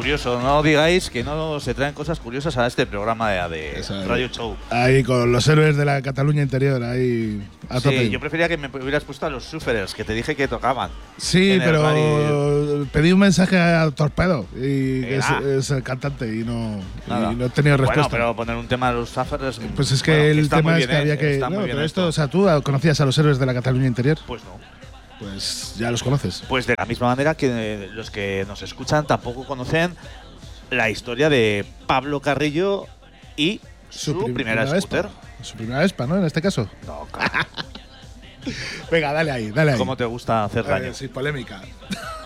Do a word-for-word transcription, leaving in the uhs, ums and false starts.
curioso. No digáis que no se traen cosas curiosas a este programa de, de Eso, Radio Show. Ahí con los héroes de la Cataluña interior, ahí a Sí, tope. yo prefería que me hubieras puesto a los Sufferers, que te dije que tocaban. Sí, en el pero radio. pedí un mensaje a Torpedo, y que es, Ah. es el cantante, y no, Nada. y no he tenido respuesta. Bueno, pero poner un tema a los Sufferers. Pues es que bueno, el está tema muy es bien, que había ¿eh? que. Está No, muy bien pero esto, o sea, tú conocías a los héroes de la Cataluña interior, Pues no. pues ya los conoces. Pues de la misma manera que los que nos escuchan tampoco conocen la historia de Pablo Carrillo y su, prim- primera scooter. Vespa. Su primera Vespa, ¿no? En este caso. No, claro. Venga, dale ahí, dale ahí. ¿Cómo te gusta hacer Eh, daño? sí, polémica.